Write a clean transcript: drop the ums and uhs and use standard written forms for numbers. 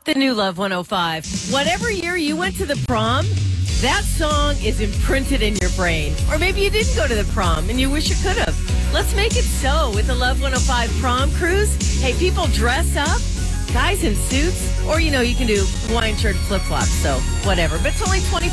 The new Love 105. Whatever year you went to the prom, that song is imprinted in your brain. Or maybe you didn't go to the prom and you wish you could have. Let's make it so with the Love 105 prom cruise. Hey, people dress up, guys in suits, or, you can do Hawaiian shirt flip-flops, so whatever. But it's only